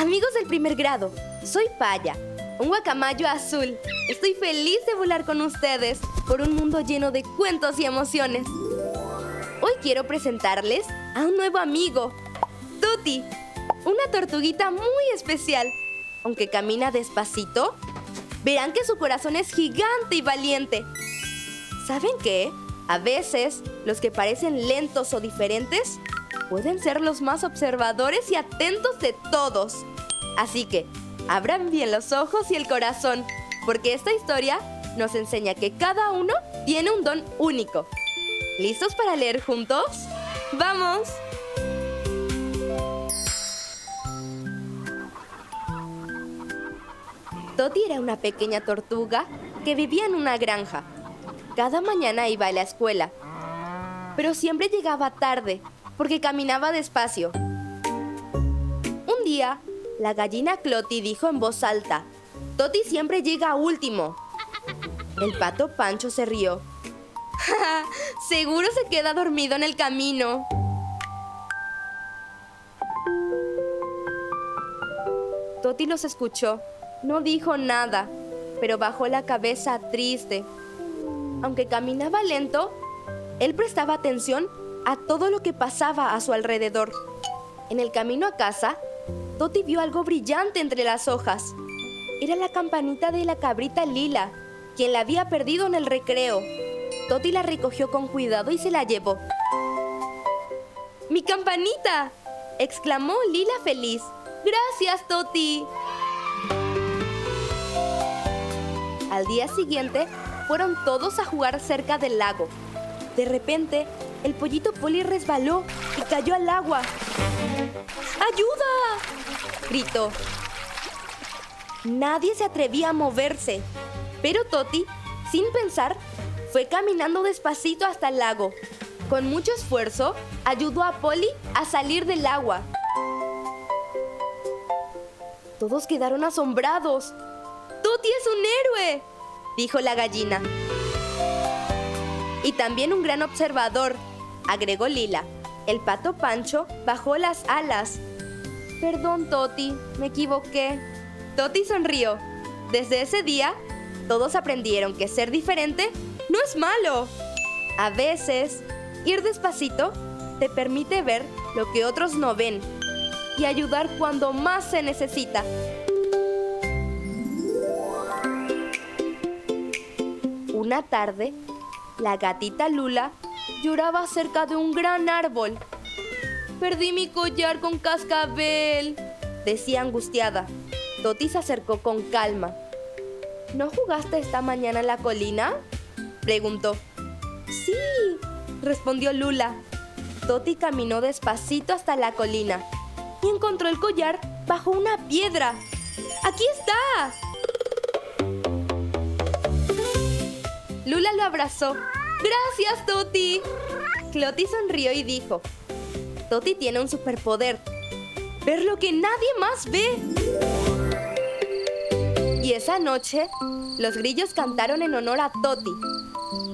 Amigos del primer grado, soy Paya, un guacamayo azul. Estoy feliz de volar con ustedes por un mundo lleno de cuentos y emociones. Hoy quiero presentarles a un nuevo amigo, Tuti, una tortuguita muy especial. Aunque camina despacito, verán que su corazón es gigante y valiente. ¿Saben qué? A veces, los que parecen lentos o diferentes pueden ser los más observadores y atentos de todos. Así que, abran bien los ojos y el corazón, porque esta historia nos enseña que cada uno tiene un don único. ¿Listos para leer juntos? ¡Vamos! Toti era una pequeña tortuga que vivía en una granja. Cada mañana iba a la escuela, pero siempre llegaba tarde porque caminaba despacio. Un día, la gallina Cloti dijo en voz alta: «Toti siempre llega último». El pato Pancho se rió. «Ja, seguro se queda dormido en el camino». Toti los escuchó. No dijo nada, pero bajó la cabeza triste. Aunque caminaba lento, él prestaba atención a todo lo que pasaba a su alrededor. En el camino a casa, Toti vio algo brillante entre las hojas. Era la campanita de la cabrita Lila, quien la había perdido en el recreo. Toti la recogió con cuidado y se la llevó. ¡Mi campanita!, exclamó Lila feliz. ¡Gracias, Toti! Al día siguiente, fueron todos a jugar cerca del lago. De repente, el pollito Poli resbaló y cayó al agua. ¡Ayuda!, gritó. Nadie se atrevía a moverse, pero Toti, sin pensar, fue caminando despacito hasta el lago. Con mucho esfuerzo, ayudó a Poli a salir del agua. Todos quedaron asombrados. ¡Toti es un héroe!, dijo la gallina. Y también un gran observador, agregó Lila. El pato Pancho bajó las alas. Perdón, Toti, me equivoqué. Toti sonrió. Desde ese día, todos aprendieron que ser diferente no es malo. A veces, ir despacito te permite ver lo que otros no ven y ayudar cuando más se necesita. Una tarde, la gatita Lula lloraba cerca de un gran árbol. «Perdí mi collar con cascabel», decía angustiada. Toti se acercó con calma. «¿No jugaste esta mañana en la colina?», preguntó. «Sí», respondió Lula. Toti caminó despacito hasta la colina y encontró el collar bajo una piedra. «¡Aquí está!». Lula lo abrazó. «¡Gracias, Toti!». Cloti sonrió y dijo: «Toti tiene un superpoder: ver lo que nadie más ve». Y esa noche, los grillos cantaron en honor a Toti.